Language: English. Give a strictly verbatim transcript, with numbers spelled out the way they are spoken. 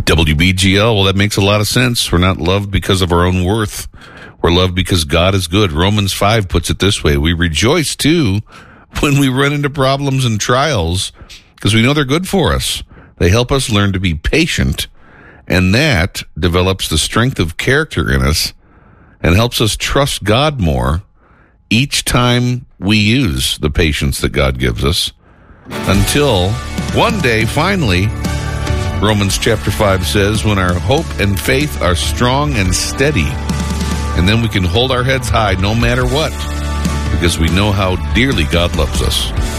W B G L, well, that makes a lot of sense. We're not loved because of our own worth. We're loved because God is good. Romans five puts it this way. We rejoice, too, when we run into problems and trials because we know they're good for us. They help us learn to be patient, and that develops the strength of character in us and helps us trust God more each time we use the patience that God gives us until one day, finally, Romans chapter five says, when our hope and faith are strong and steady, and then we can hold our heads high no matter what, because we know how dearly God loves us.